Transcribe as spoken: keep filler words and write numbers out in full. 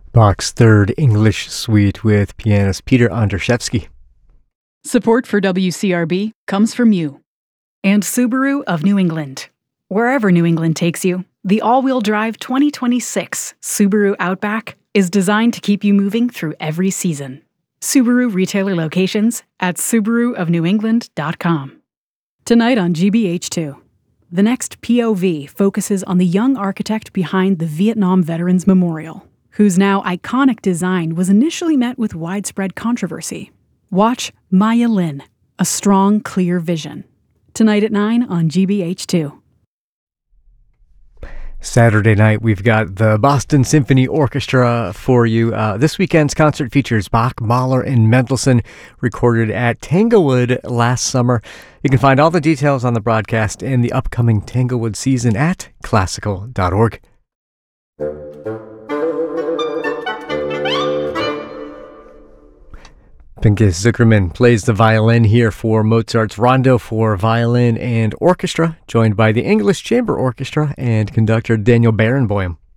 Bach's Third English Suite with pianist Peter Andrzejewski. Support for W C R B comes from you. And Subaru of New England. Wherever New England takes you, the all-wheel drive twenty twenty-six Subaru Outback is designed to keep you moving through every season. Subaru retailer locations at subaru of new england dot com. Tonight on G B H two, the next P O V focuses on the young architect behind the Vietnam Veterans Memorial, whose now iconic design was initially met with widespread controversy. Watch Maya Lin, A Strong, Clear Vision. Tonight at nine on G B H two. Saturday night, we've got the Boston Symphony Orchestra for you. Uh, this weekend's concert features Bach, Mahler, and Mendelssohn, recorded at Tanglewood last summer. You can find all the details on the broadcast and the upcoming Tanglewood season at classical dot org. Pinchas Zukerman plays the violin here for Mozart's Rondo for Violin and Orchestra, joined by the English Chamber Orchestra and conductor Daniel Barenboim.